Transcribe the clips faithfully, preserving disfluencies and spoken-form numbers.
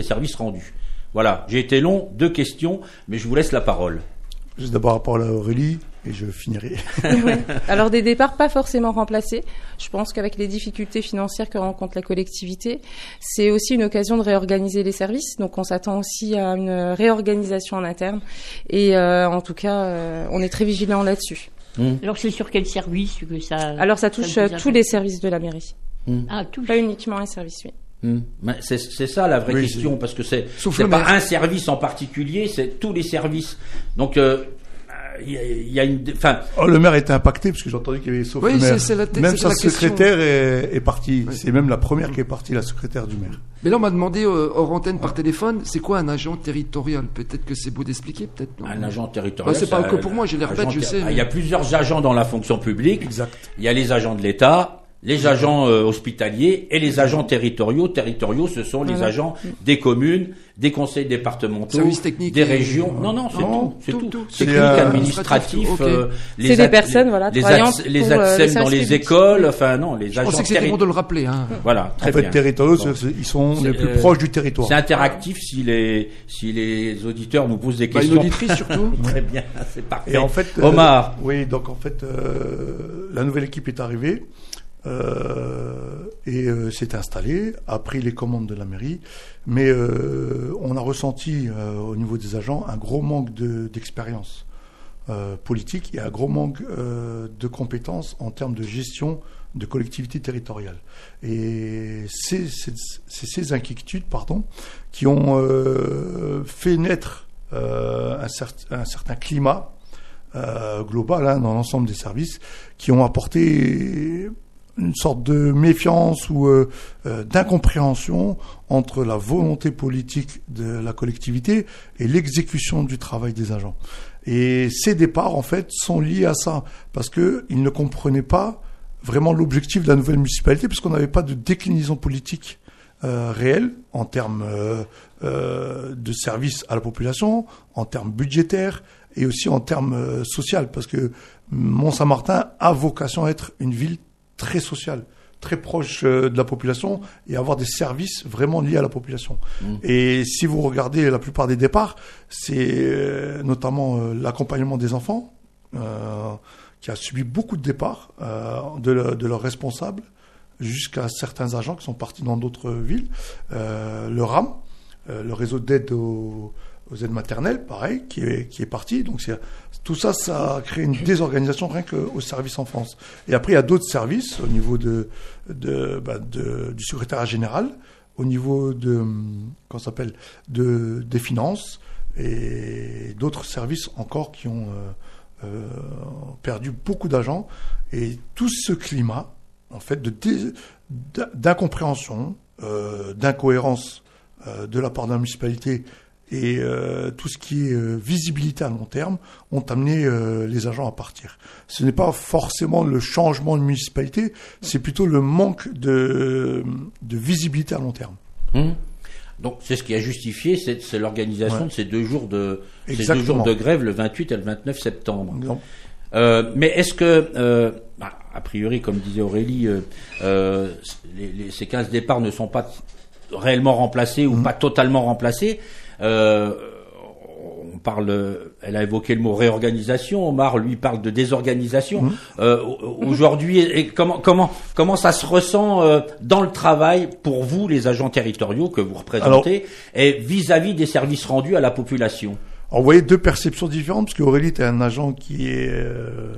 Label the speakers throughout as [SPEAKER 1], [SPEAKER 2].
[SPEAKER 1] services rendus. Voilà, j'ai été long, deux questions, mais je vous laisse la parole.
[SPEAKER 2] Juste d'abord la parole à Aurélie, et je finirai.
[SPEAKER 3] Ouais. Alors des départs pas forcément remplacés. Je pense qu'avec les difficultés financières que rencontre la collectivité, c'est aussi une occasion de réorganiser les services. Donc on s'attend aussi à une réorganisation en interne. Et euh, en tout cas, euh, on est très vigilant là-dessus.
[SPEAKER 4] Mmh. Alors c'est sur quel service que ça...
[SPEAKER 3] Alors ça touche ça tous les services de la mairie.
[SPEAKER 4] Mmh. Ah, tous.
[SPEAKER 3] Pas uniquement les services, oui.
[SPEAKER 1] Mmh. C'est, c'est ça la vraie oui, question, c'est... parce que c'est, c'est pas un service en particulier, c'est tous les services. Donc, euh, il y a, il y a une, enfin.
[SPEAKER 2] Oh, le maire était impacté parce que j'ai entendu qu'il y avait sauf
[SPEAKER 5] oui,
[SPEAKER 2] le maire.
[SPEAKER 5] C'est, c'est la t-
[SPEAKER 2] même
[SPEAKER 5] c'est
[SPEAKER 2] sa secrétaire est, est partie. Oui. C'est même la première qui est partie, la secrétaire du maire.
[SPEAKER 5] Mais là, on m'a demandé euh, hors antenne par téléphone, c'est quoi un agent territorial ? Peut-être que c'est beau d'expliquer, peut-être non.
[SPEAKER 1] Un agent territorial.
[SPEAKER 5] Bah, c'est pas que pour moi, j'ai l'air bête, je sais.
[SPEAKER 1] Il y a plusieurs agents dans la fonction publique.
[SPEAKER 2] Exact.
[SPEAKER 1] Il y a les agents de l'État, les agents euh, hospitaliers et les agents territoriaux. Territoriaux, ce sont les voilà. agents des communes, des conseils départementaux, des régions. Et... Non, non, c'est
[SPEAKER 5] non,
[SPEAKER 1] tout. C'est tout.
[SPEAKER 5] tout, tout.
[SPEAKER 1] C'est technique, euh, administratif.
[SPEAKER 3] Okay.
[SPEAKER 1] Euh,
[SPEAKER 3] les c'est des personnes, voilà,
[SPEAKER 1] les ATSEM les euh, dans les écoles. Enfin, non, les
[SPEAKER 5] Je
[SPEAKER 1] agents.
[SPEAKER 5] Je pensais que c'était bon de le rappeler. Hein.
[SPEAKER 1] Voilà, très
[SPEAKER 2] en fait,
[SPEAKER 1] bien.
[SPEAKER 2] territoriaux, bon. Ils sont c'est, les plus euh, proches du territoire.
[SPEAKER 1] C'est interactif si les si les auditeurs nous posent des
[SPEAKER 5] bah,
[SPEAKER 1] questions.
[SPEAKER 5] Une auditrice surtout.
[SPEAKER 1] Très bien, c'est parfait.
[SPEAKER 2] Et en fait,
[SPEAKER 1] Omar.
[SPEAKER 2] Oui, donc en fait, la nouvelle équipe est arrivée. Euh, et euh, s'est installé, a pris les commandes de la mairie, mais euh, on a ressenti euh, au niveau des agents un gros manque de, d'expérience euh, politique et un gros manque euh, de compétences en termes de gestion de collectivités territoriales. Et c'est, c'est, c'est ces inquiétudes, pardon, qui ont euh, fait naître euh, un, cert, un certain climat euh, global hein, dans l'ensemble des services, qui ont apporté une sorte de méfiance ou euh, euh, d'incompréhension entre la volonté politique de la collectivité et l'exécution du travail des agents. Et ces départs, en fait, sont liés à ça, parce que ils ne comprenaient pas vraiment l'objectif de la nouvelle municipalité, parce qu'on n'avait pas de déclinaison politique euh, réelle en termes euh, euh, de services à la population, en termes budgétaires et aussi en termes euh, social, parce que Mont-Saint-Martin a vocation à être une ville très sociale, très proche euh, de la population et avoir des services vraiment liés à la population. Mmh. Et si vous regardez la plupart des départs, c'est euh, notamment euh, l'accompagnement des enfants euh, qui a subi beaucoup de départs euh, de, le, de leurs responsables jusqu'à certains agents qui sont partis dans d'autres villes. Euh, le R A M, euh, le réseau d'aide aux, aux aides maternelles, pareil, qui est, qui est parti. Donc c'est, tout ça, ça a créé une désorganisation rien qu'au service enfance. Et après, il y a d'autres services au niveau de, de, bah, de, du secrétariat général, au niveau de, comment ça s'appelle, de, des finances et d'autres services encore qui ont euh, euh, perdu beaucoup d'agents. Et tout ce climat, en fait, de dé, d'incompréhension, euh, d'incohérence euh, de la part de la municipalité et euh, tout ce qui est euh, visibilité à long terme ont amené euh, les agents à partir. Ce n'est pas forcément le changement de municipalité, c'est plutôt le manque de, de visibilité à long terme.
[SPEAKER 1] Mmh. Donc c'est ce qui a justifié, c'est, c'est l'organisation ouais. de ces deux jours de ces deux jours de grève, le vingt-huit et le vingt-neuf septembre. Euh, mais est-ce que, euh, bah, a priori, comme disait Aurélie, euh, euh, les, les, ces quinze départs ne sont pas réellement remplacés ou mmh. pas totalement remplacés? Euh, on parle, elle a évoqué le mot réorganisation. Omar, lui, parle de désorganisation. Mmh. Euh, aujourd'hui, et comment comment comment ça se ressent euh, dans le travail pour vous, les agents territoriaux que vous représentez, alors, et vis-à-vis des services rendus à la population?
[SPEAKER 2] Alors, vous voyez deux perceptions différentes, parce qu'Aurélie est un agent qui est euh,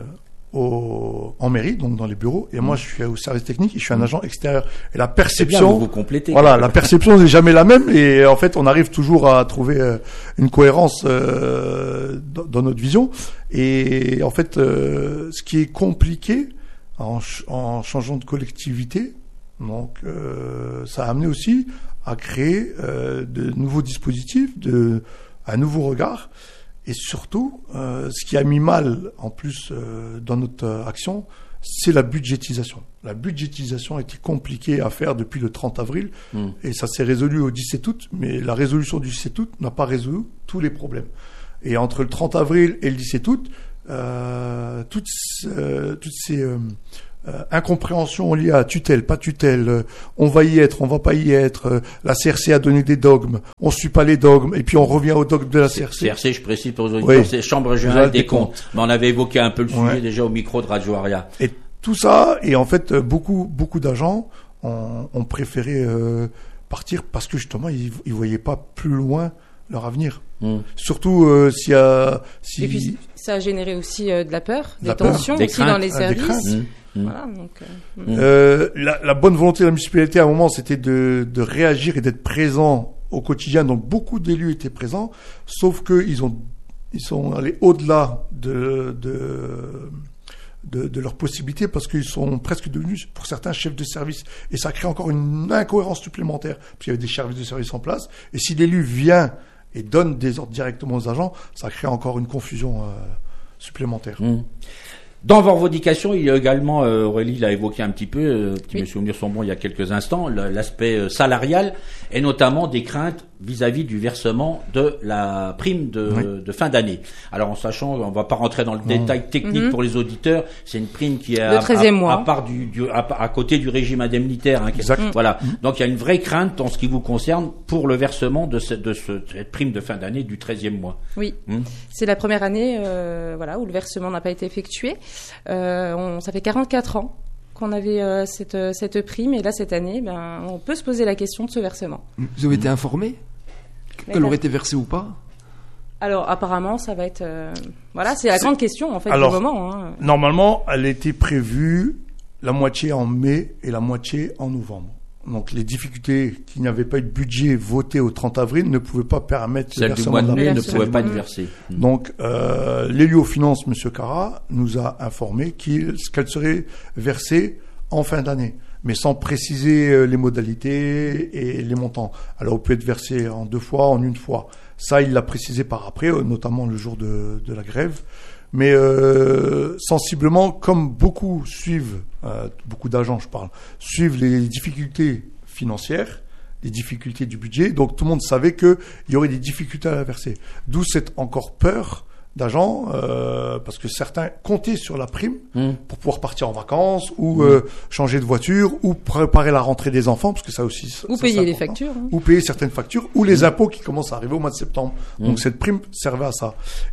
[SPEAKER 2] au, en mairie, donc dans les bureaux, et mmh. moi je suis au service technique et je suis un agent extérieur. Et la perception,
[SPEAKER 1] c'est bien, vous vous complétez.
[SPEAKER 2] Voilà, la perception n'est jamais la même, et en fait on arrive toujours à trouver euh, une cohérence euh, dans, dans notre vision. Et en fait, euh, ce qui est compliqué en, ch- en changeant de collectivité, donc euh, ça a amené aussi à créer euh, de nouveaux dispositifs, de un nouveau regard. Et surtout, euh, ce qui a mis mal, en plus, euh, dans notre euh, action, c'est la budgétisation. La budgétisation a été compliquée à faire depuis le trente avril, mmh. et ça s'est résolu au dix-sept août, mais la résolution du dix-sept août n'a pas résolu tous les problèmes. Et entre le trente avril et le dix-sept août, euh, toutes, euh, toutes ces, euh, euh, incompréhension liée à tutelle, pas tutelle, euh, on va y être, on va pas y être, euh, la C R C a donné des dogmes, on suit pas les dogmes, et puis on revient aux dogmes de la C R C.
[SPEAKER 1] C R C, je précise pour les auditeurs,
[SPEAKER 2] oui.
[SPEAKER 1] c'est Chambre Régionale des, des comptes. comptes. Mais on avait évoqué un peu le sujet ouais. déjà au micro de Radio Aria.
[SPEAKER 2] Et tout ça, et en fait, beaucoup, beaucoup d'agents ont, ont préféré euh, partir parce que justement, ils, ils voyaient pas plus loin leur avenir. Mmh. Surtout euh, s'il y a... Si...
[SPEAKER 3] Et puis, ça a généré aussi euh, de la peur, des
[SPEAKER 2] la
[SPEAKER 3] tensions
[SPEAKER 2] peur.
[SPEAKER 3] aussi
[SPEAKER 1] craintes,
[SPEAKER 3] dans les services.
[SPEAKER 2] Mmh.
[SPEAKER 1] Mmh.
[SPEAKER 3] Voilà, donc, euh,
[SPEAKER 2] mmh. Euh, la, la bonne volonté de la municipalité à un moment, c'était de, de réagir et d'être présent au quotidien. Donc beaucoup d'élus étaient présents, sauf qu'ils ont ils sont allés au-delà de, de, de, de leurs possibilités parce qu'ils sont presque devenus, pour certains, chefs de service. Et ça crée encore une incohérence supplémentaire, parce qu'il y avait des services de service en place. Et si l'élu vient et donne des ordres directement aux agents, ça crée encore une confusion euh, supplémentaire.
[SPEAKER 1] Mmh. Dans vos revendications, il y a également, euh, Aurélie l'a évoqué un petit peu, euh, si oui. mes souvenirs sont bons il y a quelques instants, le, l'aspect euh, salarial et notamment des craintes vis-à-vis du versement de la prime de, oui. de fin d'année. Alors en sachant, on va pas rentrer dans le mmh. détail technique mmh. pour les auditeurs, c'est une prime qui est à, à, à part du, du à, à côté du régime indemnitaire. Hein,
[SPEAKER 2] exact. Mmh.
[SPEAKER 1] Voilà. Mmh. Donc il y a une vraie crainte en ce qui vous concerne pour le versement de, ce, de ce, cette prime de fin d'année du treizième mois.
[SPEAKER 3] Oui, mmh. c'est la première année, euh, voilà, où le versement n'a pas été effectué. Euh, on, ça fait quarante-quatre ans qu'on avait euh, cette, cette prime, et là, cette année, ben, on peut se poser la question de ce versement.
[SPEAKER 5] Vous avez été informé qu'elle aurait été versée ou pas?
[SPEAKER 3] Alors, apparemment, ça va être... Euh, voilà, c'est la c'est... grande question, en fait,
[SPEAKER 2] Alors,
[SPEAKER 3] du moment. Hein.
[SPEAKER 2] Normalement, elle était prévue la moitié en mai et la moitié en novembre. Donc, les difficultés qu'il n'y avait pas eu de budget voté au trente avril ne pouvaient pas permettre
[SPEAKER 1] celle
[SPEAKER 2] le versement
[SPEAKER 1] du mois de mai
[SPEAKER 2] de
[SPEAKER 1] ne pouvait pas être versée.
[SPEAKER 2] Donc, euh, l'élu aux finances, M. Carra, nous a informé qu'il, qu'elle serait versée en fin d'année, mais sans préciser les modalités et les montants. Alors, elle peut être versée en deux fois, en une fois. Ça, il l'a précisé par après, notamment le jour de, de la grève. Mais euh, sensiblement, comme beaucoup suivent, euh, beaucoup d'agents, je parle, suivent les difficultés financières, les difficultés du budget, donc tout le monde savait qu'il y aurait des difficultés à la verser. D'où cette encore peur d'agents, euh, parce que certains comptaient sur la prime mmh. pour pouvoir partir en vacances ou mmh. euh, changer de voiture ou préparer la rentrée des enfants, parce que ça aussi...
[SPEAKER 3] Ou
[SPEAKER 2] ça,
[SPEAKER 3] payer les factures. Hein.
[SPEAKER 2] Ou payer certaines factures, ou les mmh. impôts qui commencent à arriver au mois de septembre. Mmh. Donc cette prime servait à ça.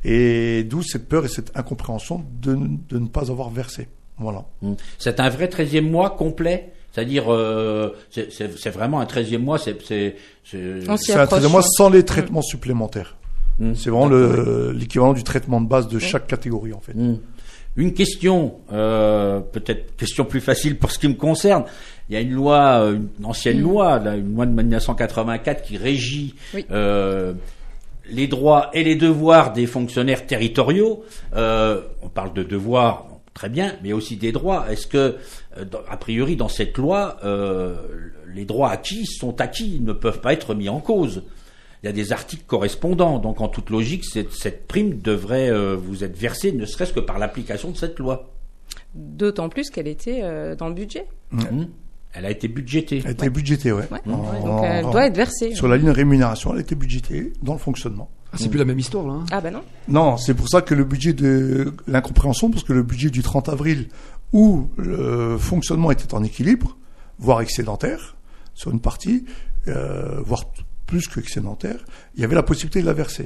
[SPEAKER 2] Et d'où cette peur et cette incompréhension de, de ne pas avoir versé. Voilà.
[SPEAKER 1] Mmh. C'est un vrai treizième mois complet ? C'est-à-dire, euh, c'est, c'est, c'est vraiment un treizième mois, c'est... C'est, c'est...
[SPEAKER 2] c'est un treizième mois sans les traitements mmh. supplémentaires. Mmh. C'est vraiment le, l'équivalent du traitement de base de chaque catégorie, en fait.
[SPEAKER 1] Mmh. Une question, euh, peut-être question plus facile pour ce qui me concerne. Il y a une loi, une ancienne mmh. loi, là, une loi de mille neuf cent quatre-vingt-quatre qui régit oui. euh, les droits et les devoirs des fonctionnaires territoriaux. Euh, on parle de devoirs, très bien, mais aussi des droits. Est-ce que, a priori, dans cette loi, euh, les droits acquis sont acquis, ne peuvent pas être mis en cause? Il y a des articles correspondants, donc en toute logique, cette, cette prime devrait euh, vous être versée, ne serait-ce que par l'application de cette loi.
[SPEAKER 3] D'autant plus qu'elle était euh, dans le budget.
[SPEAKER 1] Mmh. Elle a été budgétée.
[SPEAKER 2] Elle a été ouais. budgétée, ouais.
[SPEAKER 3] ouais. Mmh. ouais donc elle doit être versée.
[SPEAKER 2] Sur la ligne rémunération, elle a été budgétée dans le fonctionnement.
[SPEAKER 5] Ah, c'est mmh. plus la même histoire, là. Hein.
[SPEAKER 3] Ah ben non.
[SPEAKER 2] Non, c'est pour ça que le budget de l'incompréhension, parce que le budget du trente avril, où le fonctionnement était en équilibre, voire excédentaire, sur une partie, euh, voire plus que excédentaire, il y avait la possibilité de la verser.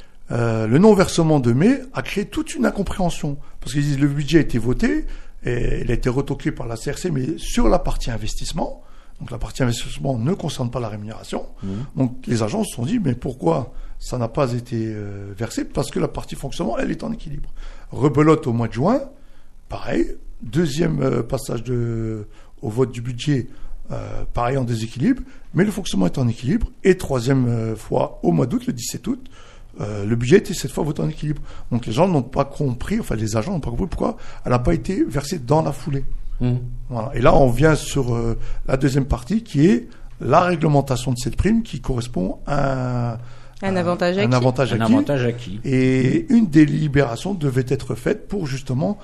[SPEAKER 2] Euh, le non-versement de mai a créé toute une incompréhension, parce qu'ils disent le budget a été voté, et il a été retoqué par la C R C, mais sur la partie investissement, donc la partie investissement ne concerne pas la rémunération, mmh. donc les agents se sont dit, mais pourquoi ça n'a pas été euh, versé? Parce que la partie fonctionnement, elle est en équilibre. Rebelote au mois de juin, pareil, deuxième euh, passage de, au vote du budget, Euh, pareil en déséquilibre, mais le fonctionnement est en équilibre. Et troisième euh, fois, au mois d'août, le dix-sept août, euh, le budget était cette fois voté en équilibre. Donc les gens n'ont pas compris, enfin les agents n'ont pas compris pourquoi elle n'a pas été versée dans la foulée. Mmh. Voilà. Et là, on vient sur euh, la deuxième partie qui est la réglementation de cette prime qui correspond à un,
[SPEAKER 3] un avantage acquis.
[SPEAKER 2] Un avantage acquis.
[SPEAKER 1] Un avantage acquis.
[SPEAKER 2] Et une délibération devait être faite pour justement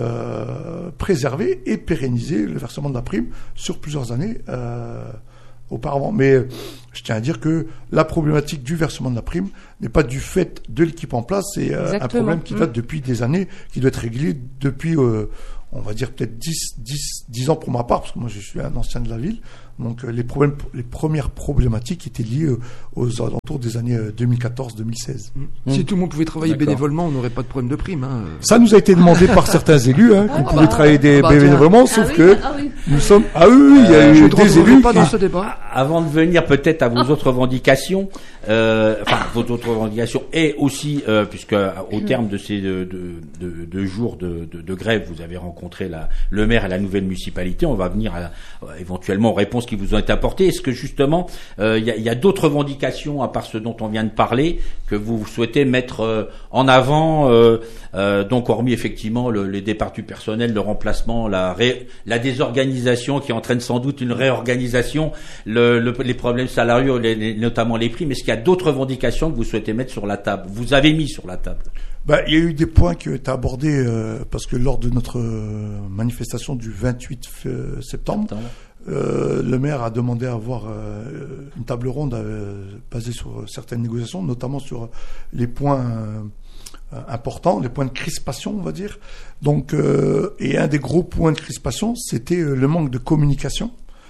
[SPEAKER 2] Euh, préserver et pérenniser le versement de la prime sur plusieurs années euh, auparavant. Mais euh, je tiens à dire que la problématique du versement de la prime n'est pas du fait de l'équipe en place, c'est euh, un problème qui date mmh. depuis des années, qui doit être réglé depuis, euh, on va dire peut-être dix, dix, dix ans pour ma part, parce que moi je suis un ancien de la ville. Donc les problèmes, les premières problématiques étaient liées aux alentours des années deux mille quatorze deux mille seize.
[SPEAKER 5] Mmh. Si tout le monde pouvait travailler D'accord. bénévolement, on n'aurait pas de problème de prime. Hein. Ça
[SPEAKER 2] nous a été demandé par certains élus, hein, qu'on ah, pouvait bah, travailler des, bah, bénévolement, sauf ah, que oui, ah, oui. nous sommes... Ah oui, oui, il y a euh, eu des élus...
[SPEAKER 5] Pas
[SPEAKER 2] qui...
[SPEAKER 5] dans ce débat.
[SPEAKER 1] Avant de venir peut-être à vos autres revendications, euh, enfin vos autres revendications, et aussi, euh, puisque au terme de ces deux de, de, de jours de, de, de grève, vous avez rencontré la, le maire et la nouvelle municipalité, on va venir à, éventuellement aux réponses qui vous ont été apportées. Est-ce que justement, il euh, y a, y a d'autres revendications, à part ce dont on vient de parler, que vous souhaitez mettre euh, en avant, euh, euh, donc hormis effectivement le, les départs du personnel, le remplacement, la, ré, la désorganisation qui entraîne sans doute une réorganisation, le, le, les problèmes salariaux, les, les, notamment les prix, mais est-ce qu'il y a d'autres revendications que vous souhaitez mettre sur la table, vous avez mis sur la table?
[SPEAKER 2] Ben, il y a eu des points qui ont été abordés euh, parce que lors de notre euh, manifestation du vingt-huit septembre, septembre. Euh, le maire a demandé à avoir euh, une table ronde euh, basée sur certaines négociations, notamment sur les points euh, importants, les points de crispation, on va dire. Donc, euh, et un des gros points de crispation, c'était euh, le manque de communication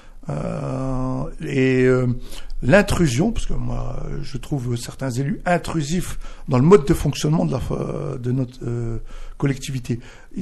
[SPEAKER 2] euh, et euh, l'intrusion, parce que moi, je trouve certains élus intrusifs dans le mode de fonctionnement de, la, de notre euh, collectivité.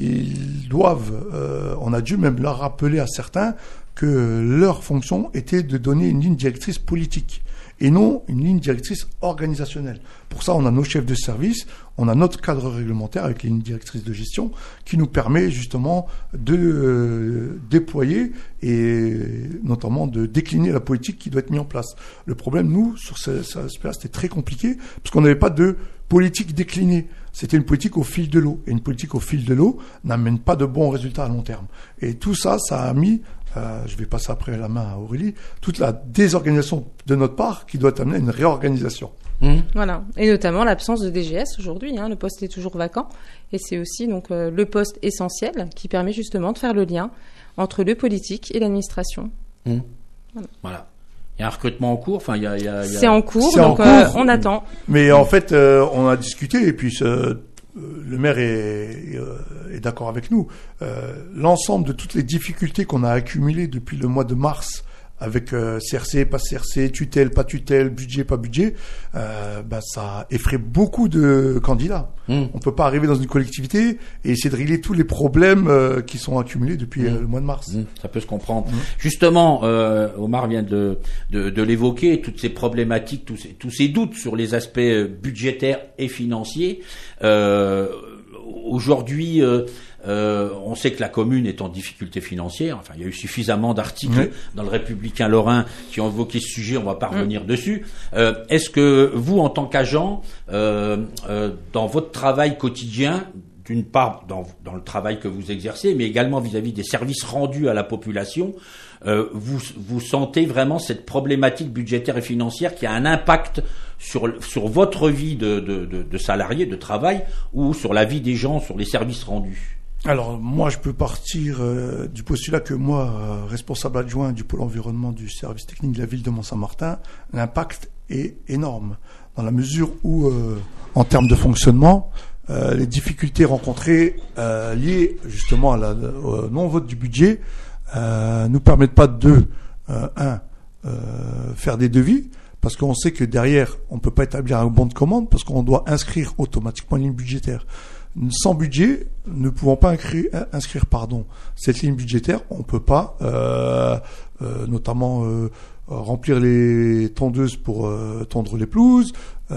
[SPEAKER 2] Ils doivent, euh, on a dû même leur rappeler à certains que leur fonction était de donner une ligne directrice politique et non une ligne directrice organisationnelle. Pour ça, on a nos chefs de service, on a notre cadre réglementaire avec les lignes directrices de gestion qui nous permet justement de euh, déployer et notamment de décliner la politique qui doit être mise en place. Le problème, nous, sur ce, ce aspect-là, c'était très compliqué parce qu'on n'avait pas de politique déclinée. C'était une politique au fil de l'eau. Et une politique au fil de l'eau n'amène pas de bons résultats à long terme. Et tout ça, ça a mis... Euh, je vais passer après la main à Aurélie, toute la désorganisation de notre part qui doit amener à une réorganisation.
[SPEAKER 3] Mmh. Voilà, et notamment l'absence de D G S aujourd'hui, hein, le poste est toujours vacant, et c'est aussi donc euh, le poste essentiel qui permet justement de faire le lien entre le politique et l'administration.
[SPEAKER 1] Mmh. Voilà. voilà. Il y a un recrutement en cours, enfin il y a, il y a, il y a...
[SPEAKER 3] C'est en cours,
[SPEAKER 2] c'est
[SPEAKER 3] donc
[SPEAKER 2] en
[SPEAKER 3] euh,
[SPEAKER 2] cours,
[SPEAKER 3] on attend.
[SPEAKER 2] Mais en fait, euh, on a discuté et puis ce... le maire est, est, est d'accord avec nous. Euh, l'ensemble de toutes les difficultés qu'on a accumulées depuis le mois de mars avec euh, C R C, pas C R C, tutelle, pas tutelle, budget, pas budget, euh, bah, ça effraie beaucoup de candidats. Mmh. On peut pas arriver dans une collectivité et essayer de régler tous les problèmes euh, qui sont accumulés depuis mmh. euh, le mois de mars.
[SPEAKER 1] Mmh. Ça peut se comprendre. Mmh. Justement, euh, Omar vient de, de, de l'évoquer, toutes ces problématiques, tous ces, tous ces doutes sur les aspects budgétaires et financiers. Euh, aujourd'hui, euh, Euh, on sait que la commune est en difficulté financière. Enfin, il y a eu suffisamment d'articles oui. dans le Républicain Lorrain qui ont évoqué ce sujet. On va pas revenir mmh. dessus. Euh, est-ce que vous, en tant qu'agent, euh, euh, dans votre travail quotidien, d'une part dans, dans le travail que vous exercez, mais également vis-à-vis des services rendus à la population, euh, vous, vous sentez vraiment cette problématique budgétaire et financière qui a un impact sur, sur votre vie de, de, de, de salarié, de travail, ou sur la vie des gens, sur les services rendus?
[SPEAKER 2] Alors moi je peux partir euh, du postulat que moi, euh, responsable adjoint du pôle environnement du service technique de la ville de Mont-Saint-Martin, l'impact est énorme dans la mesure où euh, en termes de fonctionnement, euh, les difficultés rencontrées euh, liées justement à la, au non-vote du budget euh, nous permettent pas de euh, un euh, faire des devis parce qu'on sait que derrière on peut pas établir un bon de commande parce qu'on doit inscrire automatiquement une ligne budgétaire. Sans budget, ne pouvant pas inscrire, inscrire pardon, cette ligne budgétaire, on peut pas, euh, euh, notamment euh, remplir les tondeuses pour euh, tondre les pelouses,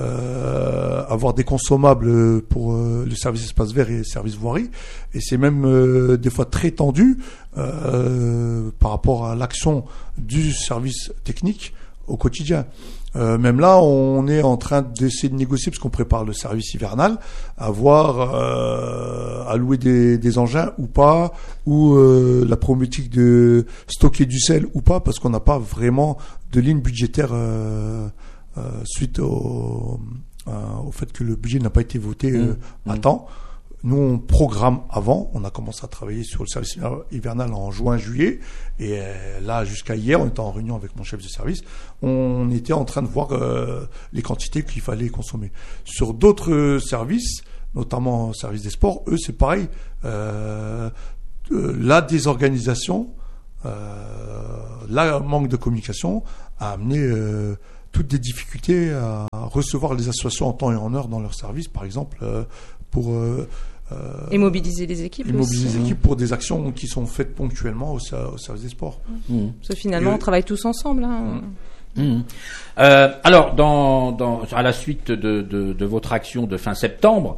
[SPEAKER 2] euh, avoir des consommables pour euh, le service espace vert et le service voirie. Et c'est même euh, des fois très tendu euh, par rapport à l'action du service technique au quotidien. Euh, même là, on est en train d'essayer de négocier, parce qu'on prépare le service hivernal, à voir euh, à louer des, des engins ou pas, ou euh, la problématique de stocker du sel ou pas, parce qu'on n'a pas vraiment de ligne budgétaire euh, euh, suite au, euh, au fait que le budget n'a pas été voté euh, mmh. à temps. Nous, on programme avant. On a commencé à travailler sur le service hivernal en juin, juillet. Et là, jusqu'à hier, on était en réunion avec mon chef de service. On était en train de voir euh, les quantités qu'il fallait consommer. Sur d'autres services, notamment service des sports, eux, c'est pareil. Euh, euh, la désorganisation, euh, le manque de communication a amené euh, toutes des difficultés à recevoir les associations en temps et en heure dans leur service, par exemple, euh, pour... Euh,
[SPEAKER 3] Euh, et mobiliser les équipes.
[SPEAKER 2] Et mobiliser
[SPEAKER 3] aussi.
[SPEAKER 2] les équipes pour des actions qui sont faites ponctuellement au, au service des sports.
[SPEAKER 3] Mmh. Parce que finalement, et on travaille tous ensemble. Hein.
[SPEAKER 1] Mmh. Mmh. Euh, alors, dans, dans, à la suite de, de, de votre action de fin septembre,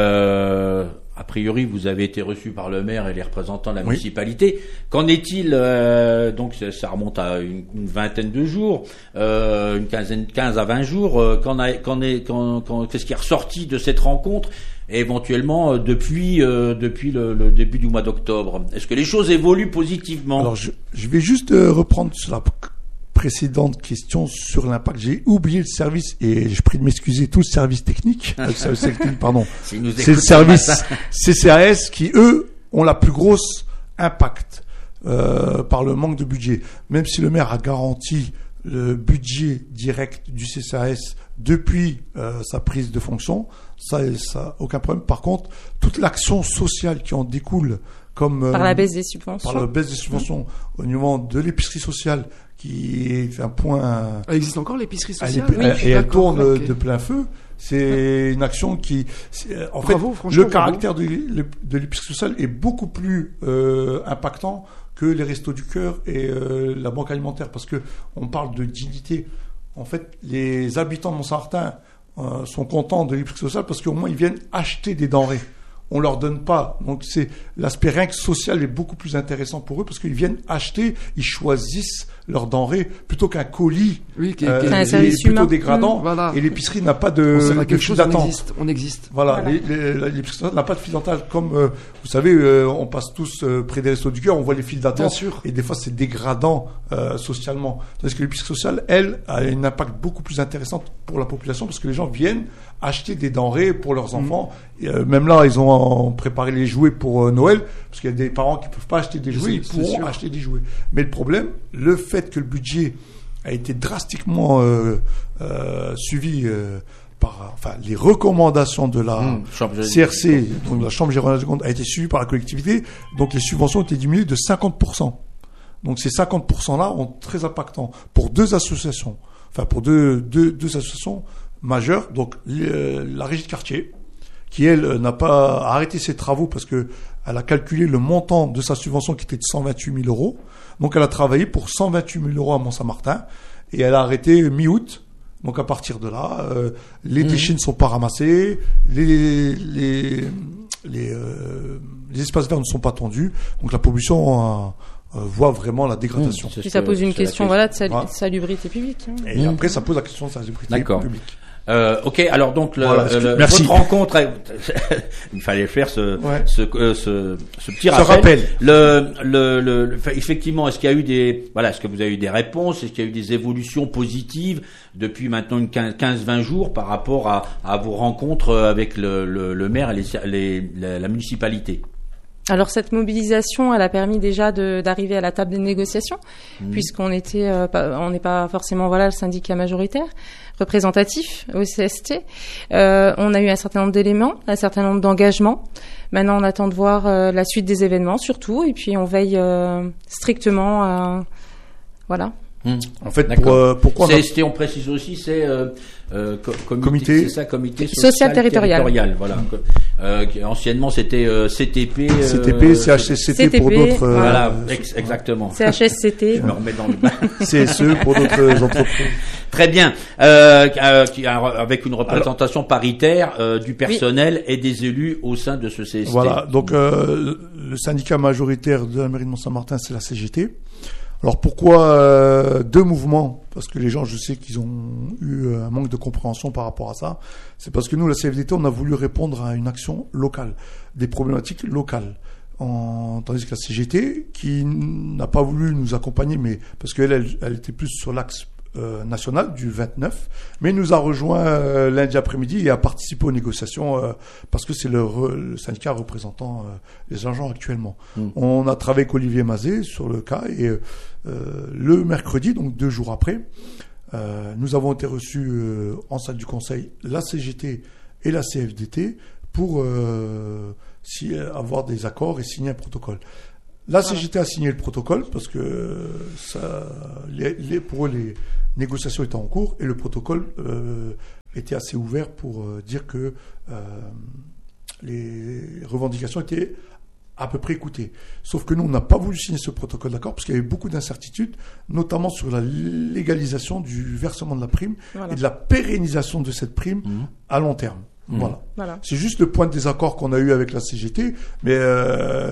[SPEAKER 1] euh, a priori, vous avez été reçu par le maire et les représentants de la oui. municipalité. Qu'en est-il euh, Donc, ça remonte à une, une vingtaine de jours, euh, une quinzaine, quinze à vingt jours. Euh, qu'en a, qu'en est, qu'en, qu'en, qu'est-ce qui est ressorti de cette rencontre et éventuellement euh, depuis euh, depuis le, le début du mois d'octobre? Est-ce que les choses évoluent positivement?
[SPEAKER 2] Alors, je, je vais juste euh, reprendre sur la précédente question sur l'impact. J'ai oublié le service et je prie de m'excuser, tout le service technique, le service technique, pardon.
[SPEAKER 1] Si nous
[SPEAKER 2] c'est le service C C A S qui, eux, ont la plus grosse impact euh, par le manque de budget. Même si le maire a garanti le budget direct du C C A S depuis euh, sa prise de fonction, ça, ça aucun problème. Par contre, toute l'action sociale qui en découle, comme
[SPEAKER 3] par
[SPEAKER 2] euh,
[SPEAKER 3] la baisse des subventions,
[SPEAKER 2] par la baisse des subventions mmh. au niveau de l'épicerie sociale, qui est un point.
[SPEAKER 5] Elle existe encore l'épicerie sociale,
[SPEAKER 2] elle, oui, elle, et elle tourne okay. de plein feu. C'est une action qui, en
[SPEAKER 5] bravo,
[SPEAKER 2] fait, le caractère bravo. de, de l'épicerie sociale est beaucoup plus euh, impactant que les restos du cœur et euh, la banque alimentaire, parce que on parle de dignité. En fait, les habitants de Mont-Saint-Martin euh, sont contents de l'épicerie sociale parce qu'au moins ils viennent acheter des denrées. On leur donne pas. Donc c'est l'aspect rien que social est beaucoup plus intéressant pour eux parce qu'ils viennent acheter, ils choisissent leurs denrées plutôt qu'un colis
[SPEAKER 5] oui, qui,
[SPEAKER 2] euh,
[SPEAKER 5] qui
[SPEAKER 3] est un
[SPEAKER 2] service plutôt
[SPEAKER 3] humain.
[SPEAKER 2] dégradant.
[SPEAKER 5] Mmh, voilà.
[SPEAKER 2] Et l'épicerie n'a pas de,
[SPEAKER 5] on
[SPEAKER 2] de file d'attente.
[SPEAKER 5] On existe. On existe.
[SPEAKER 2] Voilà, voilà. Les, les, l'épicerie n'a pas de file d'attente comme euh, vous savez, euh, on passe tous euh, près des restos du cœur, on voit les files d'attente.
[SPEAKER 5] Bien sûr.
[SPEAKER 2] Et des fois c'est dégradant euh, socialement. Parce que l'épicerie sociale, elle, a un impact beaucoup plus intéressant pour la population parce que les gens viennent acheter des denrées pour leurs enfants. Mmh. Et, euh, même là, ils ont préparé les jouets pour euh, Noël, parce qu'il y a des parents qui peuvent pas acheter des jouets, ils pourront sûr. acheter des jouets. Mais le problème, le fait que le budget a été drastiquement euh, euh, suivi euh, par, enfin, les recommandations de la mmh, C R C, donc la Chambre générale des comptes, a été suivi par la collectivité, donc les subventions ont été diminuées de cinquante pour cent. Donc ces cinquante pour cent là ont très impactant pour deux associations, enfin pour deux, deux, deux associations majeures, donc euh, la régie de quartier, qui elle n'a pas arrêté ses travaux parce que elle a calculé le montant de sa subvention qui était de cent vingt-huit mille euros. Donc elle a travaillé pour cent vingt-huit mille euros à Mont-Saint-Martin et elle a arrêté mi-août. Donc à partir de là, euh, les mmh. déchets ne sont pas ramassés, les les les, euh, les espaces verts ne sont pas tendus. Donc la pollution euh, voit vraiment la dégradation.
[SPEAKER 3] Puis ça pose une question, voilà, de sal- voilà. salubrité publique. Hein.
[SPEAKER 2] Et mmh. après ça pose la question de salubrité
[SPEAKER 1] D'accord.
[SPEAKER 2] publique.
[SPEAKER 1] Euh, ok, alors donc le,
[SPEAKER 2] voilà,
[SPEAKER 1] le,
[SPEAKER 2] merci.
[SPEAKER 1] votre rencontre, il fallait faire ce
[SPEAKER 2] ouais.
[SPEAKER 1] ce, euh, ce ce petit
[SPEAKER 2] ce
[SPEAKER 1] rappel.
[SPEAKER 2] rappel.
[SPEAKER 1] Le, le, le, le effectivement, est-ce qu'il y a eu des voilà, est-ce que vous avez eu des réponses, est-ce qu'il y a eu des évolutions positives depuis maintenant une quinze vingt jours par rapport à, à vos rencontres avec le, le, le maire et les, les, la, la municipalité?
[SPEAKER 3] Alors cette mobilisation, elle a permis déjà de, d'arriver à la table des négociations, mmh. puisqu'on était, euh, pas, on n'est pas forcément voilà le syndicat majoritaire, représentatif au C S T. Euh, on a eu un certain nombre d'éléments, un certain nombre d'engagements. Maintenant, on attend de voir euh, la suite des événements surtout, et puis on veille euh, strictement à voilà.
[SPEAKER 1] Mmh.
[SPEAKER 2] En fait, pour, euh, pourquoi
[SPEAKER 1] C S T, on précise aussi, c'est euh, euh, co- comité,
[SPEAKER 2] comité,
[SPEAKER 1] c'est ça, comité social,
[SPEAKER 3] social territorial.
[SPEAKER 1] territorial. Voilà. Euh, anciennement, c'était euh, C T P. Euh,
[SPEAKER 2] C T P, C H S C T, C T P pour d'autres. Euh,
[SPEAKER 1] voilà, ex- exactement.
[SPEAKER 3] C H S C T.
[SPEAKER 1] Je me remets dans le bain.
[SPEAKER 2] C S E pour d'autres entreprises.
[SPEAKER 1] Très bien. Euh, euh, avec une représentation Alors, paritaire euh, du personnel oui. et des élus au sein de ce C S T.
[SPEAKER 2] Voilà. Donc, euh, le syndicat majoritaire de la mairie de Mont-Saint-Martin, c'est la C G T. Alors pourquoi euh, deux mouvements? Parce que les gens, je sais qu'ils ont eu un manque de compréhension par rapport à ça. C'est parce que nous, la C F D T, on a voulu répondre à une action locale, des problématiques locales. En, tandis que la C G T, qui n'a pas voulu nous accompagner, mais parce qu'elle, elle, elle était plus sur l'axe euh, national du vingt-neuf, mais nous a rejoint euh, lundi après-midi et a participé aux négociations euh, parce que c'est le, re, le syndicat représentant euh, les agents actuellement. Mmh. On a travaillé avec Olivier Mazet sur le cas et euh, le mercredi, donc deux jours après, euh, nous avons été reçus euh, en salle du conseil, la C G T et la C F D T pour euh, si, avoir des accords et signer un protocole. La C G T a signé le protocole parce que ça, les, les, pour eux, les négociations étaient en cours et le protocole euh, était assez ouvert pour euh, dire que euh, les revendications étaient à peu près écoutées. Sauf que nous, on n'a pas voulu signer ce protocole d'accord parce qu'il y avait beaucoup d'incertitudes, notamment sur la légalisation du versement de la prime voilà. et de la pérennisation de cette prime mmh. à long terme. Mmh. Voilà. voilà. C'est juste le point de désaccord qu'on a eu avec la C G T, mais euh,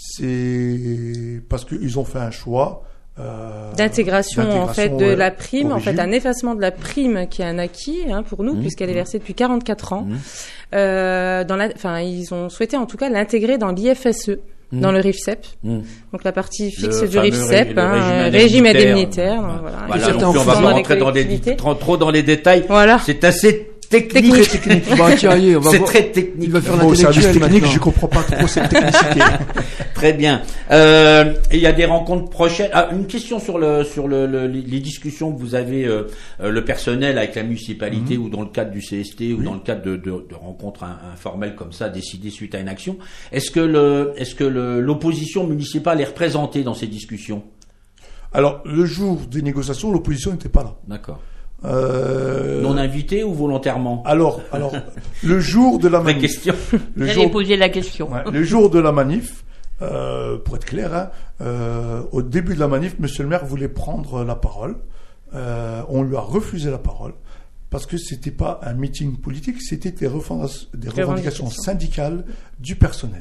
[SPEAKER 2] c'est parce qu'ils ont fait un choix euh,
[SPEAKER 3] d'intégration, d'intégration en fait de euh, la prime, en fait un effacement de la prime qui est un acquis hein, pour nous mmh. puisqu'elle est versée depuis quarante-quatre ans. Mmh. Euh, dans la, enfin ils ont souhaité en tout cas l'intégrer dans l'I F S E. Mmh. Dans le R I F S E P, mmh. donc la partie fixe le du R I F S E P, hein, régime indemnitaire. Donc, voilà.
[SPEAKER 1] Voilà, donc, on va pas rentrer dans les, trop dans les détails.
[SPEAKER 3] Voilà.
[SPEAKER 1] C'est assez technique.
[SPEAKER 5] Très technique. Bah, Thierry, on va
[SPEAKER 1] c'est
[SPEAKER 5] voir.
[SPEAKER 1] Très technique.
[SPEAKER 5] Il va faire
[SPEAKER 2] bon,
[SPEAKER 5] l'intellectuel
[SPEAKER 2] technique,
[SPEAKER 5] maintenant.
[SPEAKER 2] Je comprends pas trop cette technicité.
[SPEAKER 1] Très bien. Euh, il y a des rencontres prochaines. Ah, une question sur le sur le, le les discussions que vous avez euh, le personnel avec la municipalité mmh. ou dans le cadre du C S T ou oui. dans le cadre de, de, de rencontres informelles comme ça décidées suite à une action. Est-ce que le est-ce que le, l'opposition municipale est représentée dans ces discussions?
[SPEAKER 2] Alors le jour des négociations, l'opposition n'était pas là.
[SPEAKER 1] D'accord.
[SPEAKER 2] Euh...
[SPEAKER 1] Non invité ou volontairement?
[SPEAKER 2] Alors, alors, le jour de la manif.
[SPEAKER 1] La question.
[SPEAKER 2] Le
[SPEAKER 4] J'allais jour... poser la question.
[SPEAKER 2] Ouais, le jour de la manif, euh, pour être clair, hein, euh, au début de la manif, Monsieur le maire voulait prendre la parole. Euh, on lui a refusé la parole parce que c'était pas un meeting politique, c'était des, revendications, des revendications syndicales du personnel.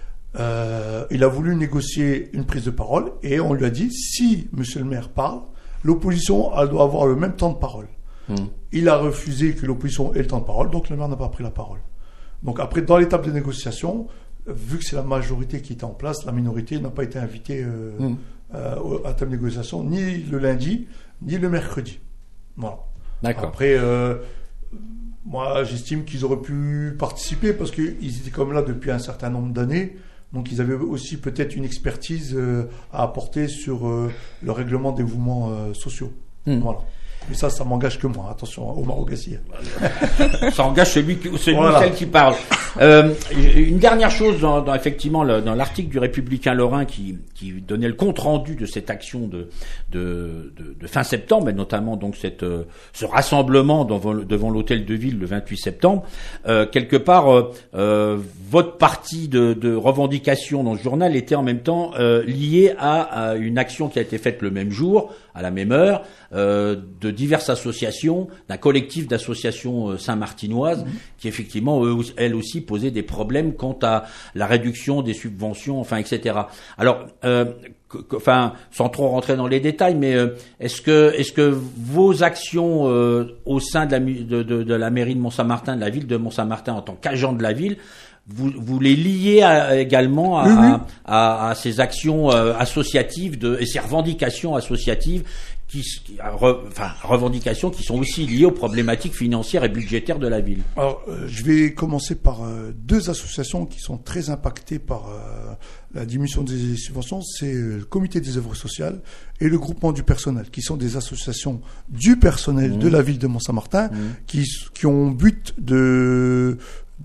[SPEAKER 2] Euh, il a voulu négocier une prise de parole et on lui a dit si Monsieur le maire parle, l'opposition elle doit avoir le même temps de parole. Mmh. Il a refusé que l'opposition ait le temps de parole, donc le maire n'a pas pris la parole. Donc après, dans l'étape de négociation, vu que c'est la majorité qui était en place, la minorité n'a pas été invitée euh, mmh. euh, à la table de négociation, ni le lundi, ni le mercredi. Voilà.
[SPEAKER 1] D'accord.
[SPEAKER 2] Après, euh, moi j'estime qu'ils auraient pu participer parce qu'ils étaient comme là depuis un certain nombre d'années. Donc ils avaient aussi peut-être une expertise euh, à apporter sur euh, le règlement des mouvements euh, sociaux. Mmh. Voilà. Mais ça, ça m'engage que moi. Attention, Omar Ogassi.
[SPEAKER 1] Ça engage celui, qui, celui voilà. ou celle qui parle. Euh, une dernière chose, dans, dans effectivement le, dans l'article du Républicain Lorrain qui, qui donnait le compte rendu de cette action de, de, de, de fin septembre, et notamment donc cette, ce rassemblement devant, devant l'hôtel de ville le vingt-huit septembre. Euh, quelque part, euh, euh, votre partie de, de revendication dans ce journal était en même temps euh, liée à, à une action qui a été faite le même jour, à la même heure, euh, de diverses associations, d'un collectif d'associations euh, saint-martinoises, mmh. qui effectivement, eux, elles aussi, posaient des problèmes quant à la réduction des subventions, enfin, et cetera. Alors, euh, enfin, sans trop rentrer dans les détails, mais euh, est-ce que, est-ce que vos actions euh, au sein de la, de, de, de la mairie de Mont-Saint-Martin, de la ville de Mont-Saint-Martin, en tant qu'agent de la ville, vous, vous les liez à, également à, mmh. à, à, à ces actions euh, associatives de, et ces revendications associatives qui, qui re, enfin, revendications qui sont aussi liées aux problématiques financières et budgétaires de la ville.
[SPEAKER 2] Alors, euh, je vais commencer par euh, deux associations qui sont très impactées par euh, la diminution des subventions. C'est euh, le Comité des œuvres sociales et le Groupement du personnel, qui sont des associations du personnel mmh. de la ville de Mont-Saint-Martin, mmh. qui, qui ont but de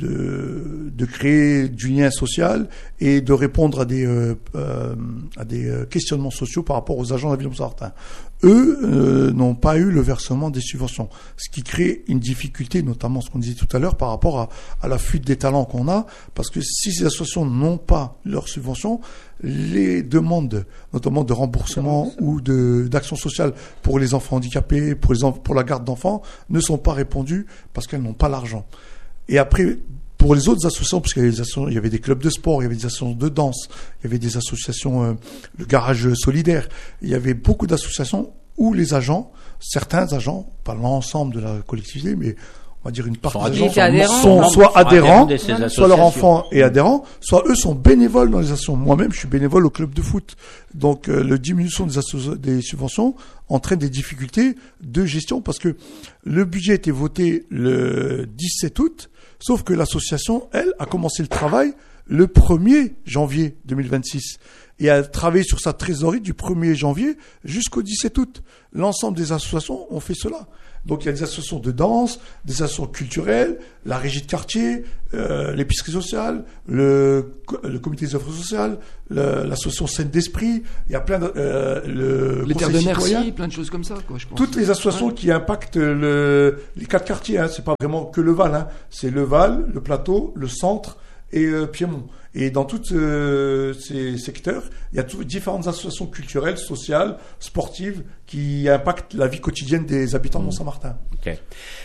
[SPEAKER 2] de de créer du lien social et de répondre à des euh, euh, à des questionnements sociaux par rapport aux agents de la ville de Mont-Saint-Martin. Eux euh, n'ont pas eu le versement des subventions, ce qui crée une difficulté, notamment ce qu'on disait tout à l'heure par rapport à, à la fuite des talents qu'on a, parce que si ces associations n'ont pas leurs subventions, les demandes, notamment de remboursement ou de d'action sociale pour les enfants handicapés, pour les pour la garde d'enfants, ne sont pas répondues parce qu'elles n'ont pas l'argent. Et après, pour les autres associations, parce qu'il y avait des associations, il y avait des clubs de sport, il y avait des associations de danse, il y avait des associations, euh, le garage solidaire, il y avait beaucoup d'associations où les agents, certains agents, pas l'ensemble de la collectivité, mais on va dire une partie des agents sont, sont soit adhérents, soit leurs enfants est adhérents, soit eux sont bénévoles dans les associations. Moi-même, je suis bénévole au club de foot. Donc, euh, la diminution des, asso- des subventions entraîne des difficultés de gestion parce que le budget a été voté le dix-sept août, sauf que l'association, elle, a commencé le travail le premier janvier deux mille vingt-six. et à travailler sur sa trésorerie du premier janvier jusqu'au dix-sept août. L'ensemble des associations ont fait cela. Donc il y a des associations de danse, des associations culturelles, la régie de quartier, euh, l'épicerie sociale, le, le comité des offres sociales, le, l'association Scène d'Esprit, il y a plein de... Euh, le
[SPEAKER 5] les terres de
[SPEAKER 2] citoyen.
[SPEAKER 5] Merci, plein de choses comme ça, quoi, je pense.
[SPEAKER 2] Toutes les associations ouais. qui impactent le, les quatre quartiers, hein, c'est pas vraiment que le Val, hein, c'est le Val, le Plateau, le Centre et euh, Piémont. Et dans tous euh, ces secteurs, il y a tout, différentes associations culturelles, sociales, sportives qui impactent la vie quotidienne des habitants de Mont-Saint-Martin.
[SPEAKER 1] Ok.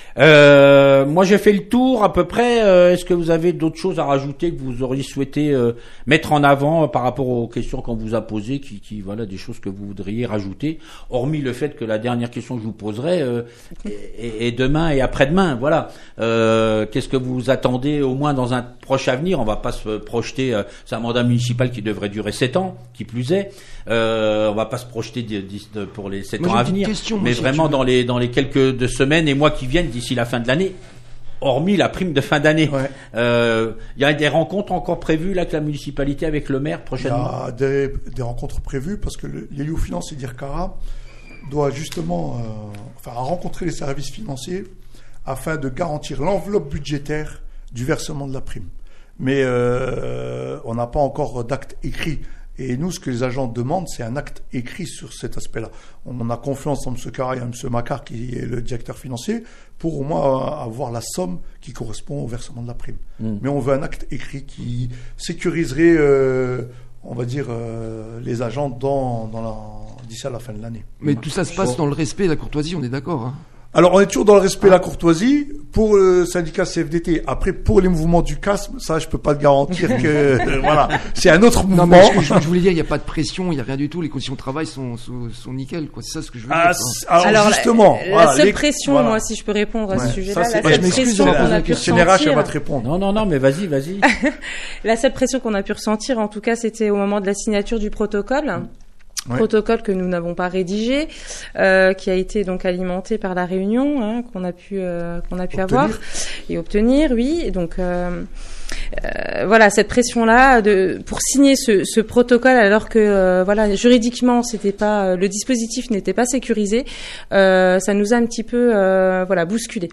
[SPEAKER 1] Euh, moi, j'ai fait le tour à peu près. Euh, est-ce que vous avez d'autres choses à rajouter que vous auriez souhaité euh, mettre en avant euh, par rapport aux questions qu'on vous a posées, qui, qui, voilà, des choses que vous voudriez rajouter, hormis le fait que la dernière question que je vous poserai euh, est, est demain et après-demain. Voilà. Euh, qu'est-ce que vous attendez, au moins dans un proche avenir? On va pas se projeter. Euh, c'est un mandat municipal qui devrait durer sept ans, qui plus est. Euh, on va pas se projeter de, de, de, pour les sept ans à venir, question, mais vraiment dans les dans les quelques de semaines et mois qui viennent d'ici la fin de l'année, hormis la prime de fin d'année. Ouais. Euh, il y a des rencontres encore prévues là avec la municipalité, avec le maire prochainement.
[SPEAKER 2] Il y a des, des rencontres prévues parce que l'Élio Finance et Dircara doit justement euh, enfin rencontrer les services financiers afin de garantir l'enveloppe budgétaire du versement de la prime. Mais euh, on n'a pas encore d'acte écrit. Et nous, ce que les agents demandent, c'est un acte écrit sur cet aspect-là. On a confiance en M. Carra et en M. Macquart, qui est le directeur financier, pour au moins avoir la somme qui correspond au versement de la prime. Mmh. Mais on veut un acte écrit qui sécuriserait, euh, on va dire, euh, les agents dans, dans la, d'ici à la fin de l'année.
[SPEAKER 5] Mais tout ça se passe dans le respect et la courtoisie, on est d'accord, hein?
[SPEAKER 2] Alors, on est toujours dans le respect et la courtoisie pour le syndicat C F D T. Après, pour les mouvements du C A S M, ça, je peux pas te garantir que, euh, voilà, c'est un autre mouvement.
[SPEAKER 5] Non, mais je, je voulais dire, il n'y a pas de pression, il n'y a rien du tout, les conditions de travail sont, sont, sont nickel, quoi. C'est ça ce que je veux
[SPEAKER 2] ah,
[SPEAKER 5] dire.
[SPEAKER 2] Alors, alors, justement.
[SPEAKER 3] La,
[SPEAKER 2] voilà,
[SPEAKER 3] la seule
[SPEAKER 2] les,
[SPEAKER 3] pression,
[SPEAKER 2] voilà.
[SPEAKER 3] moi, si je peux répondre à
[SPEAKER 2] ouais,
[SPEAKER 3] ce sujet-là,
[SPEAKER 2] ça,
[SPEAKER 3] la seule pression qu'on a pu ressentir.
[SPEAKER 2] elle va te répondre.
[SPEAKER 1] Non, non, non, mais vas-y, vas-y.
[SPEAKER 3] La seule pression qu'on a pu ressentir, en tout cas, c'était au moment de la signature du protocole. Mmh. Ouais. Protocole que nous n'avons pas rédigé, euh, qui a été donc alimenté par la réunion hein, qu'on a pu euh, qu'on a pu obtenir. avoir et obtenir, oui. Et donc euh, euh, voilà cette pression-là de pour signer ce, ce protocole alors que euh, voilà juridiquement c'était pas le dispositif n'était pas sécurisé, euh, ça nous a un petit peu euh, voilà bousculé.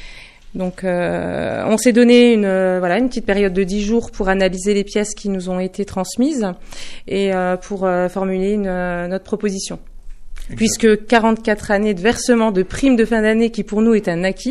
[SPEAKER 3] Donc, euh, on s'est donné une euh, voilà une petite période de dix jours pour analyser les pièces qui nous ont été transmises et euh, pour euh, formuler une, euh, notre proposition. Exact. Puisque quarante-quatre années de versement de primes de fin d'année, qui pour nous est un acquis,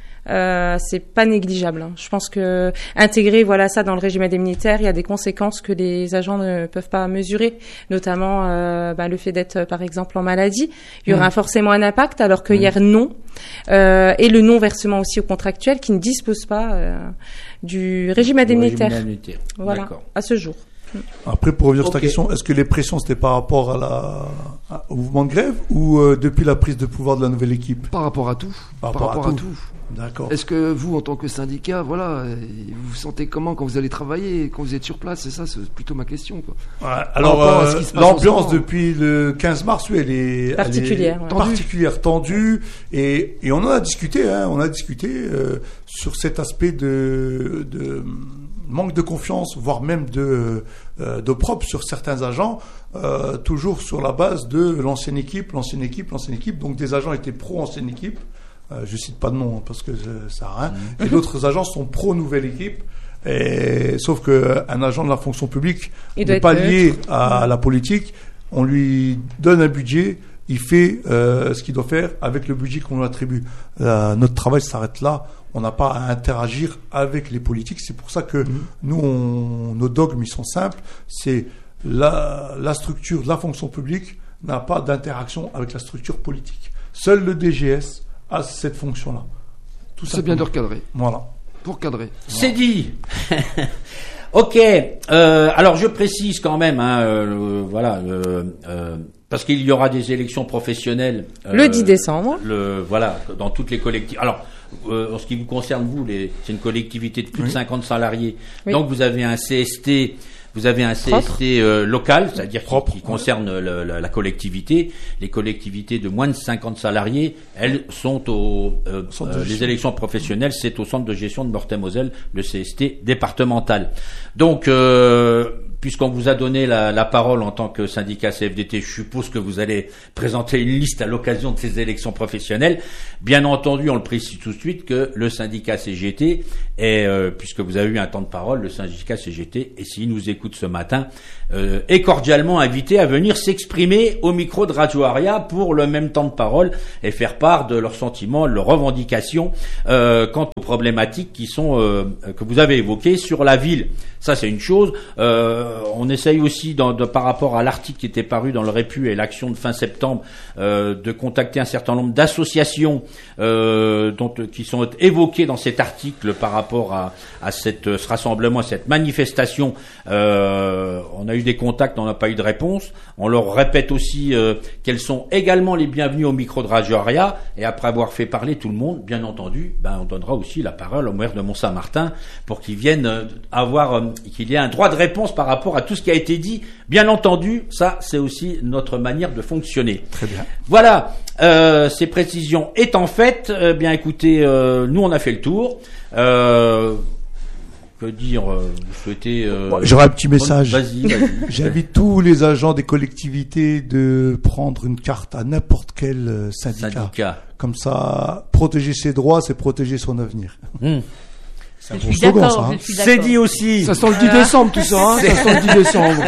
[SPEAKER 3] euh, c'est pas négligeable. Hein. Je pense que intégrer voilà ça dans le régime indemnitaire, il y a des conséquences que les agents ne peuvent pas mesurer, notamment euh, bah, le fait d'être par exemple en maladie. Il y aura mmh. forcément un impact, alors que mmh. hier non. Euh, et le non-versement aussi aux contractuels qui ne disposent pas euh, du régime indemnitaire.
[SPEAKER 1] Régime indemnitaire.
[SPEAKER 3] Voilà,
[SPEAKER 1] D'accord.
[SPEAKER 3] à ce jour.
[SPEAKER 2] Après, pour revenir okay. sur ta question, est-ce que les pressions c'était par rapport à la, à, au mouvement de grève ou euh, depuis la prise de pouvoir de la nouvelle équipe?
[SPEAKER 5] Par rapport à tout.
[SPEAKER 2] Par,
[SPEAKER 5] par rapport,
[SPEAKER 2] rapport à,
[SPEAKER 5] à
[SPEAKER 2] tout.
[SPEAKER 5] tout.
[SPEAKER 2] D'accord.
[SPEAKER 5] Est-ce que vous, en tant que syndicat, voilà, vous vous sentez comment quand vous allez travailler, quand vous êtes sur place? C'est ça, c'est plutôt ma question, quoi.
[SPEAKER 2] Ouais, alors, euh, l'ambiance depuis le quinze mars, oui, elle est
[SPEAKER 3] particulière,
[SPEAKER 2] elle est
[SPEAKER 3] ouais.
[SPEAKER 2] tendue. particulière, tendue, et, et on en a discuté, hein, on a discuté euh, sur cet aspect de, de manque de confiance, voire même de euh, d'opprobre sur certains agents, euh, toujours sur la base de l'ancienne équipe, l'ancienne équipe, l'ancienne équipe. Donc des agents étaient pro ancienne équipe. Euh, je cite pas de nom hein, parce que ça sert à rien. Mmh. Et d'autres agents sont pro nouvelle équipe. Et, sauf que un agent de la fonction publique n'est pas lié à la politique. On lui donne un budget, il fait euh, ce qu'il doit faire avec le budget qu'on lui attribue. Euh, notre travail s'arrête là. On n'a pas à interagir avec les politiques. C'est pour ça que mmh. nous, on, nos dogmes, ils sont simples. C'est la, la structure de la fonction publique n'a pas d'interaction avec la structure politique. Seul le D G S a cette fonction-là.
[SPEAKER 5] Tout ça. C'est bien de recadrer.
[SPEAKER 2] Voilà.
[SPEAKER 5] Pour cadrer.
[SPEAKER 1] C'est voilà. dit. Ok. Euh, alors je précise quand même, hein, euh, voilà, euh, euh, parce qu'il y aura des élections professionnelles. Euh,
[SPEAKER 3] le dix décembre.
[SPEAKER 1] Le voilà, dans toutes les collectivités. Alors. Euh, en ce qui vous concerne, vous, les, c'est une collectivité de plus oui. de cinquante salariés. Oui. Donc, vous avez un C S T, vous avez un C S T euh, local, c'est-à-dire qui, qui concerne le, la, la collectivité. Les collectivités de moins de cinquante salariés, elles sont au, euh, euh, les élections professionnelles, c'est au centre de gestion de Meurthe-et-Moselle, le C S T départemental. Donc, euh, puisqu'on vous a donné la, la parole en tant que syndicat C F D T, je suppose que vous allez présenter une liste à l'occasion de ces élections professionnelles. Bien entendu, on le précise tout de suite que le syndicat C G T est, euh, puisque vous avez eu un temps de parole, le syndicat C G T, et s'il nous écoute ce matin, euh, est cordialement invité à venir s'exprimer au micro de Radio Aria pour le même temps de parole et faire part de leurs sentiments, de leurs revendications euh, quant aux problématiques qui sont euh, que vous avez évoquées sur la ville. Ça, c'est une chose. Euh, on essaye aussi, dans, de, par rapport à l'article qui était paru dans le Répu et l'action de fin septembre, euh, de contacter un certain nombre d'associations euh, dont, qui sont évoquées dans cet article par rapport à, à cette, ce rassemblement, à cette manifestation. Euh, on a eu des contacts, on n'a pas eu de réponse. On leur répète aussi euh, qu'elles sont également les bienvenues au micro de Radio Aria. Et après avoir fait parler tout le monde, bien entendu, ben, on donnera aussi la parole au maire de Mont-Saint-Martin pour qu'ils viennent euh, avoir... Euh, qu'il y ait un droit de réponse par rapport à tout ce qui a été dit. Bien entendu, ça, c'est aussi notre manière de fonctionner.
[SPEAKER 2] Très bien.
[SPEAKER 1] Voilà, euh, ces précisions étant faites, euh, bien écoutez, euh, nous on a fait le tour. Euh, que dire, euh, vous souhaitez... Euh,
[SPEAKER 2] bon, j'aurais un petit message.
[SPEAKER 1] Vas-y, vas-y.
[SPEAKER 2] J'invite tous les agents des collectivités de prendre une carte à n'importe quel syndicat. syndicat. Comme ça, protéger ses droits, c'est protéger son avenir.
[SPEAKER 1] Mmh.
[SPEAKER 4] Je suis d'accord,
[SPEAKER 1] c'est dit aussi.
[SPEAKER 5] Ça sent le dix décembre tout ça, hein. Ça sent le dix décembre.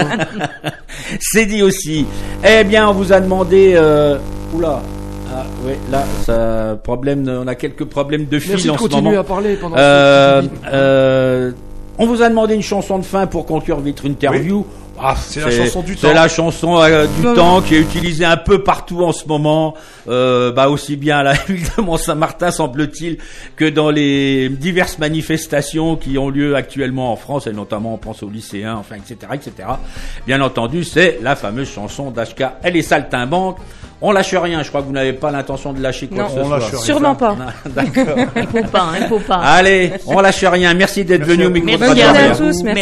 [SPEAKER 1] C'est dit aussi. Eh bien, on vous a demandé. Euh... Oula. Ah ouais, là, ça problème. On a quelques problèmes de fil
[SPEAKER 5] Merci
[SPEAKER 1] en
[SPEAKER 5] de
[SPEAKER 1] ce moment.
[SPEAKER 5] continuer à parler pendant.
[SPEAKER 1] Euh, euh, on vous a demandé une chanson de fin pour conclure votre interview. Oui. Ah,
[SPEAKER 2] c'est, c'est la chanson du temps.
[SPEAKER 1] C'est la chanson euh, du non, temps non. qui est utilisée un peu partout en ce moment, euh, bah aussi bien à la ville de Mont-Saint-Martin semble-t-il que dans les diverses manifestations qui ont lieu actuellement en France et notamment on pense aux lycéens, enfin et cetera et cetera. Bien entendu, c'est la fameuse chanson d'H K. Elle est saltimbanque. On lâche rien. Je crois que vous n'avez pas l'intention de lâcher quoi
[SPEAKER 3] non,
[SPEAKER 1] que ce
[SPEAKER 3] on
[SPEAKER 1] soit.
[SPEAKER 3] Lâche rien. Sûrement pas.
[SPEAKER 1] D'accord.
[SPEAKER 4] Il faut pas, il faut pas.
[SPEAKER 1] Allez, on lâche rien. Merci d'être
[SPEAKER 2] Merci
[SPEAKER 1] venu au micro.
[SPEAKER 3] Merci à tous. Merci.